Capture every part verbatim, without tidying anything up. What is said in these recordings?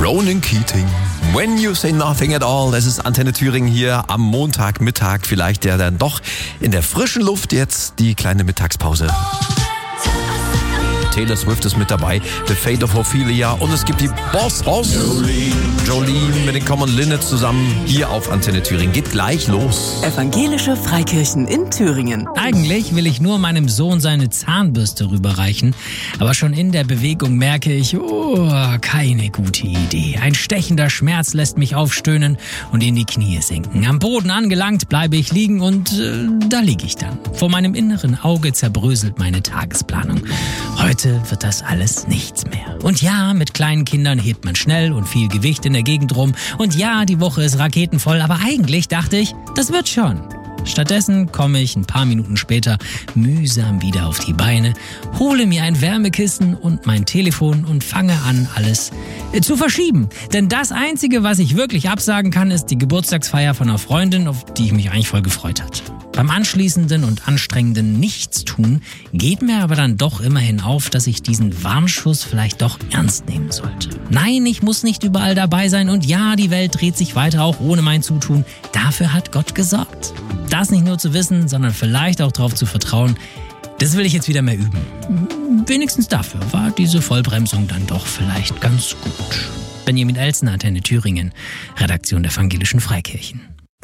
Ronan Keating. When you say nothing at all. Es ist Antenne Thüringen hier am Montagmittag. Vielleicht ja dann doch in der frischen Luft jetzt die kleine Mittagspause. Taylor Swift ist mit dabei, The Fate of Ophelia und es gibt die Boss Hoss. Jolene. Jolene mit den Common Linnets zusammen hier auf Antenne Thüringen. Geht gleich los. Evangelische Freikirchen in Thüringen. Eigentlich will ich nur meinem Sohn seine Zahnbürste rüberreichen, aber schon in der Bewegung merke ich, oh, keine gute Idee. Ein stechender Schmerz lässt mich aufstöhnen und in die Knie sinken. Am Boden angelangt bleibe ich liegen und äh, da liege ich dann. Vor meinem inneren Auge zerbröselt meine Tagesplanung. Heute wird das alles nichts mehr. Und ja, mit kleinen Kindern hebt man schnell und viel Gewicht in der Gegend rum. Und ja, die Woche ist raketenvoll, aber eigentlich dachte ich, das wird schon. Stattdessen komme ich ein paar Minuten später mühsam wieder auf die Beine, hole mir ein Wärmekissen und mein Telefon und fange an, alles äh, zu verschieben. Denn das Einzige, was ich wirklich absagen kann, ist die Geburtstagsfeier von einer Freundin, auf die ich mich eigentlich voll gefreut hatte. Beim anschließenden und anstrengenden Nichtstun geht mir aber dann doch immerhin auf, dass ich diesen Warnschuss vielleicht doch ernst nehmen sollte. Nein, ich muss nicht überall dabei sein und ja, die Welt dreht sich weiter auch ohne mein Zutun. Dafür hat Gott gesorgt. Das nicht nur zu wissen, sondern vielleicht auch darauf zu vertrauen, das will ich jetzt wieder mehr üben. Wenigstens dafür war diese Vollbremsung dann doch vielleicht ganz gut. Benjamin Elsen, Antenne Thüringen, Redaktion der Evangelischen Freikirchen.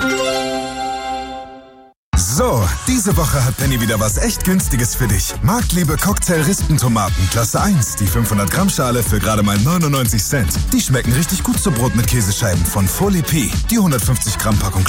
So, diese Woche hat Penny wieder was echt Günstiges für dich. Marktliebe Cocktail-Rispentomaten, Klasse eins, die fünfhundert Gramm Schale für gerade mal neunundneunzig Cent. Die schmecken richtig gut zu Brot mit Käsescheiben von Folie P. Die hundertfünfzig Gramm Packung